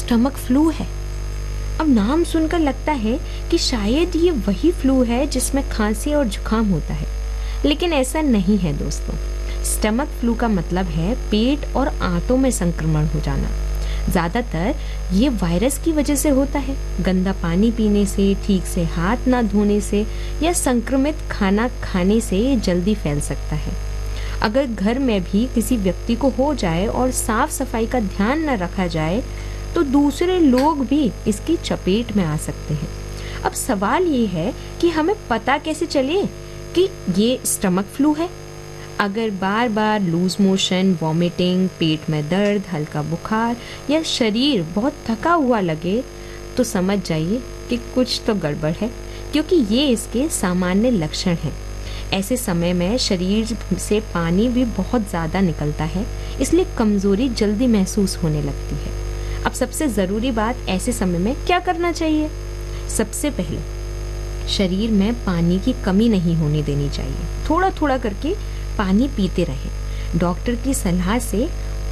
Stomach flu है। अब नाम सुनकर लगता है कि शायद ये वही फ्लू है जिसमें खांसी और जुकाम होता है, लेकिन ऐसा नहीं है दोस्तों। स्टमक फ्लू का मतलब है पेट और आंतों में संक्रमण हो जाना। ज़्यादातर ये वायरस की वजह से होता है, गंदा पानी पीने से, ठीक से हाथ ना धोने से या संक्रमित खाना खाने से ये जल्दी फैल सकता है। अगर घर में भी किसी व्यक्ति को हो जाए और साफ सफाई का ध्यान न रखा जाए तो दूसरे लोग भी इसकी चपेट में आ सकते हैं। अब सवाल ये है कि हमें पता कैसे चले कि ये स्टमक फ्लू है। अगर बार बार लूज मोशन, वॉमिटिंग, पेट में दर्द, हल्का बुखार या शरीर बहुत थका हुआ लगे तो समझ जाइए कि कुछ तो गड़बड़ है, क्योंकि ये इसके सामान्य लक्षण हैं। ऐसे समय में शरीर से पानी भी बहुत ज़्यादा निकलता है, इसलिए कमज़ोरी जल्दी महसूस होने लगती है। अब सबसे ज़रूरी बात, ऐसे समय में क्या करना चाहिए? सबसे पहले शरीर में पानी की कमी नहीं होने देनी चाहिए। थोड़ा थोड़ा करके पानी पीते रहें। डॉक्टर की सलाह से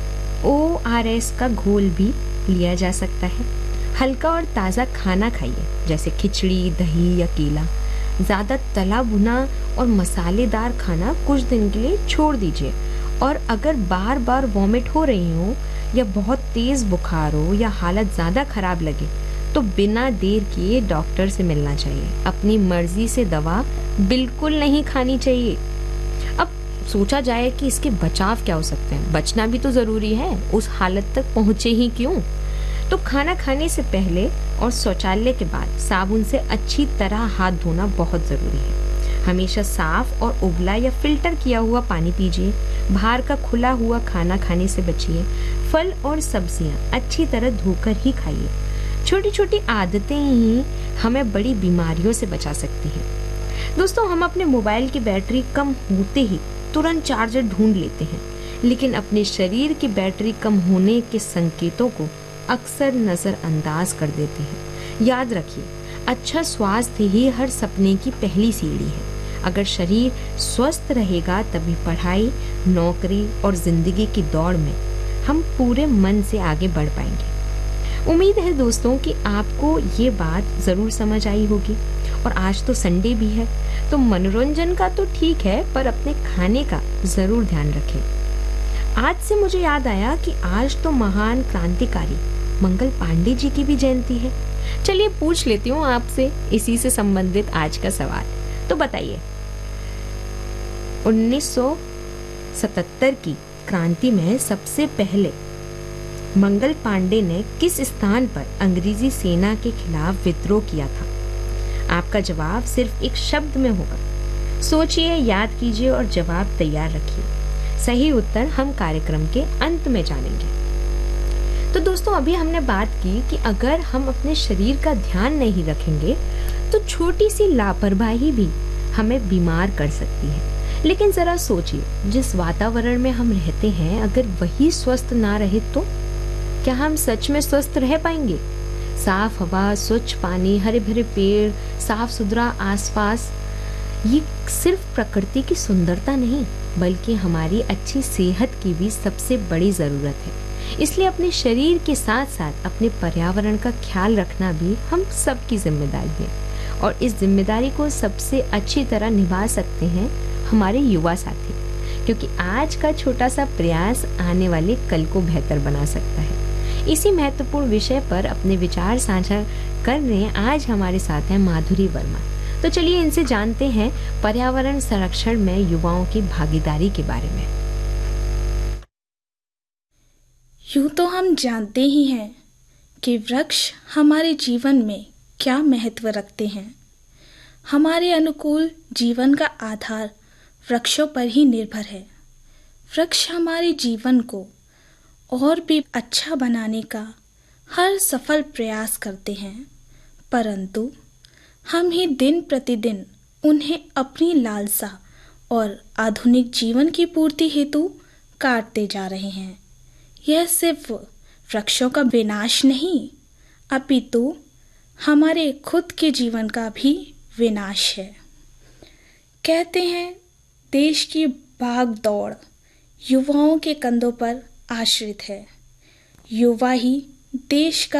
ORS का घोल भी लिया जा सकता है। हल्का और ताज़ा खाना खाइए, जैसे खिचड़ी, दही या केला। ज़्यादा तला भुना और मसालेदार खाना कुछ दिन के लिए छोड़ दीजिए। और अगर बार बार वॉमिट हो रही हो या बहुत तेज़ बुखार हो या हालत ज़्यादा ख़राब लगे तो बिना देर किए डॉक्टर से मिलना चाहिए। अपनी मर्जी से दवा बिल्कुल नहीं खानी चाहिए। अब सोचा जाए कि इसके बचाव क्या हो सकते हैं। बचना भी तो ज़रूरी है, उस हालत तक पहुँचे ही क्यों। तो खाना खाने से पहले और शौचालय के बाद साबुन से अच्छी तरह हाथ धोना बहुत ज़रूरी है। हमेशा साफ और उबला या फिल्टर किया हुआ पानी पीजिए। बाहर का खुला हुआ खाना खाने से बचिए। फल और सब्जियां अच्छी तरह धोकर ही खाइए। छोटी छोटी आदतें ही हमें बड़ी बीमारियों से बचा सकती हैं। दोस्तों, हम अपने मोबाइल की बैटरी कम होते ही तुरंत चार्जर ढूंढ लेते हैं, लेकिन अपने शरीर की बैटरी कम होने के संकेतों को अक्सर नज़रअंदाज कर देते हैं। याद रखिए, अच्छा स्वास्थ्य ही हर सपने की पहली सीढ़ी है। अगर शरीर स्वस्थ रहेगा तभी पढ़ाई, नौकरी और जिंदगी की दौड़ में हम पूरे मन से आगे बढ़ पाएंगे। उम्मीद है दोस्तों कि आपको ये बात ज़रूर समझ आई होगी। और आज तो संडे भी है, तो मनोरंजन का तो ठीक है, पर अपने खाने का ज़रूर ध्यान रखें। आज से मुझे याद आया कि आज तो महान क्रांतिकारी मंगल पांडे जी की भी जयंती है। चलिए पूछ लेती हूँ आपसे इसी से संबंधित आज का सवाल। तो बताइए, 1977 की क्रांति में सबसे पहले मंगल पांडे ने किस स्थान पर अंग्रेजी सेना के खिलाफ विद्रोह किया था? आपका जवाब सिर्फ एक शब्द में होगा। सोचिए, याद कीजिए और जवाब तैयार रखिए। सही उत्तर हम कार्यक्रम के अंत में जानेंगे। तो दोस्तों, अभी हमने बात की कि अगर हम अपने शरीर का ध्यान नहीं रखेंगे तो छोटी सी लापरवाही भी हमें बीमार कर सकती है। लेकिन जरा सोचिए, जिस वातावरण में हम रहते हैं अगर वही स्वस्थ ना रहे तो क्या हम सच में स्वस्थ रह पाएंगे? साफ हवा, स्वच्छ पानी, हरे भरे पेड़, साफ सुथरा आसपास, ये सिर्फ प्रकृति की सुंदरता नहीं बल्कि हमारी अच्छी सेहत की भी सबसे बड़ी ज़रूरत है। इसलिए अपने शरीर के साथ साथ अपने पर्यावरण का ख्याल रखना भी हम सबकी जिम्मेदारी है। और इस जिम्मेदारी को सबसे अच्छी तरह निभा सकते हैं हमारे युवा साथी, क्योंकि आज का छोटा सा प्रयास आने वाले कल को बेहतर बना सकता है। इसी महत्वपूर्ण विषय पर अपने विचार साझा करने आज हमारे साथ हैं माधुरी वर्मा। तो चलिए इनसे जानते हैं पर्यावरण संरक्षण में युवाओं की भागीदारी के बारे में। यूं तो हम जानते ही हैं कि वृक्ष हमारे जीवन में क्या महत्व रखते हैं। हमारे अनुकूल जीवन का आधार वृक्षों पर ही निर्भर है। वृक्ष हमारे जीवन को और भी अच्छा बनाने का हर सफल प्रयास करते हैं, परंतु हम ही दिन प्रतिदिन उन्हें अपनी लालसा और आधुनिक जीवन की पूर्ति हेतु काटते जा रहे हैं। यह सिर्फ वृक्षों का विनाश नहीं, अपितु हमारे खुद के जीवन का भी विनाश है। कहते हैं, देश की भाग दौड़ युवाओं के कंधों पर आश्रित है। युवा ही देश का